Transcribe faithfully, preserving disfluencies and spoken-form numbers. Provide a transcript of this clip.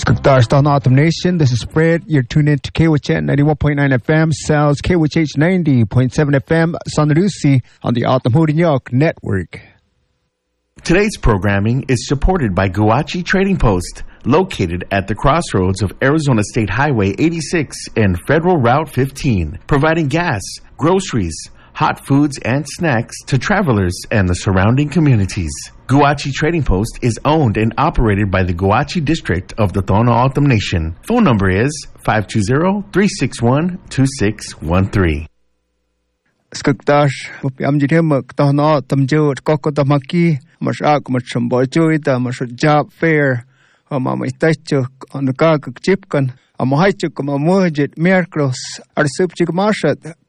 Skugdarstan Autumn Nation, this is Fred. You're tuned in to K W H N ninety-one point nine F M, Sal's K W H H ninety point seven F M, San Lucie on the Autumn New York Network. Today's programming is supported by Guachi Trading Post, located at the crossroads of Arizona State Highway eighty-six and Federal Route fifteen, providing gas, groceries, hot foods, and snacks to travelers and the surrounding communities. Guachi Trading Post is owned and operated by the Guachi District of the Tohono O'odham Nation. Phone number is five two zero, three six one, two six one three. Skugdash, Amjim, Tohono O'odham Kokotamaki, Mashak, Machambojuita, Mash job fair, Mama Itachuk on the Kak Chipkan, a Mohaichuk, a Mujit, Mirkros, Arsupchik Marshat.